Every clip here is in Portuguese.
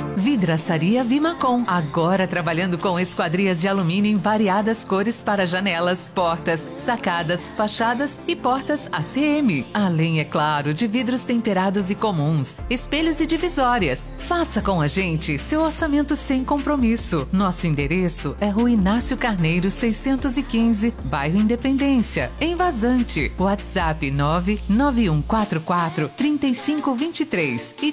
Vidraçaria Vimacom, agora trabalhando com esquadrias de alumínio em variadas cores para janelas, portas, sacadas, fachadas e portas ACM. Além, é claro, de vidros temperados e comuns, espelhos e divisórias. Faça com a gente seu orçamento sem compromisso. Nosso endereço é Rua Inácio Carneiro 615, bairro Independência, em Vazante. WhatsApp 99144 3523 e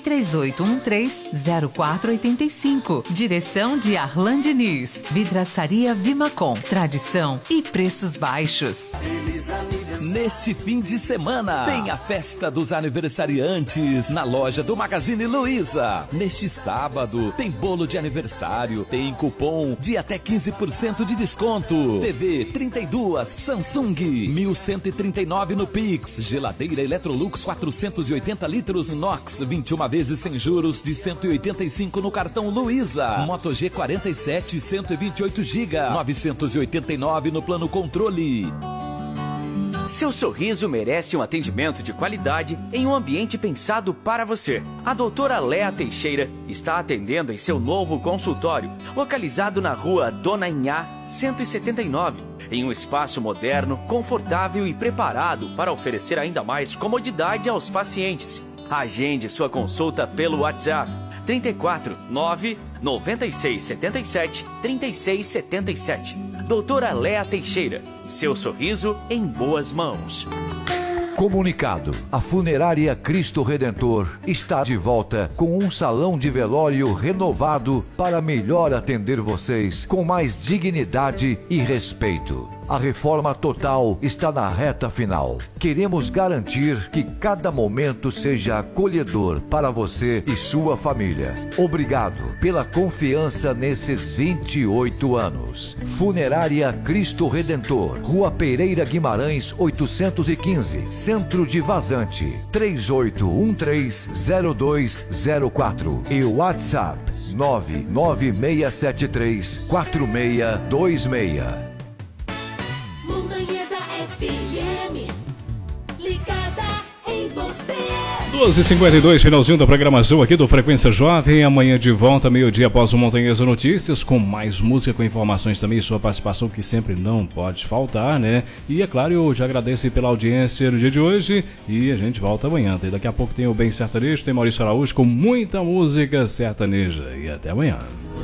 3813-0485. Direção de Arlan Diniz. Vidraçaria Vimacom. Tradição e preços baixos. Neste fim de semana, tem a festa dos aniversariantes na loja do Magazine Luiza. Neste sábado, tem bolo de aniversário, tem cupom de até 15% de desconto. TV 32 Samsung, 1.139 no Pix. Geladeira Electrolux 480 litros Nox, 21 vezes sem juros de 185 no cartão Luiza. Moto G47, 128 GB, 989 no plano controle. Seu sorriso merece um atendimento de qualidade em um ambiente pensado para você. A doutora Léa Teixeira está atendendo em seu novo consultório, localizado na rua Dona Inhá, 179, em um espaço moderno, confortável e preparado para oferecer ainda mais comodidade aos pacientes. Agende sua consulta pelo WhatsApp 34 9 96 77 36 77. Doutora Léa Teixeira, seu sorriso em boas mãos. Comunicado: a Funerária Cristo Redentor está de volta com um salão de velório renovado para melhor atender vocês com mais dignidade e respeito. A reforma total está na reta final. Queremos garantir que cada momento seja acolhedor para você e sua família. Obrigado pela confiança nesses 28 anos. Funerária Cristo Redentor, Rua Pereira Guimarães 815, Centro de Vazante, 38130204 e WhatsApp 996734626. Montanhesa FM, ligada em você. 12h52, finalzinho da programação aqui do Frequência Jovem. Amanhã de volta, meio-dia, após o Montanhesa Notícias, com mais música, com informações também, sua participação que sempre não pode faltar, né? E é claro, eu já agradeço pela audiência no dia de hoje e a gente volta amanhã. Daqui a pouco tem o Bem Sertanejo, tem Maurício Araújo com muita música sertaneja. E até amanhã.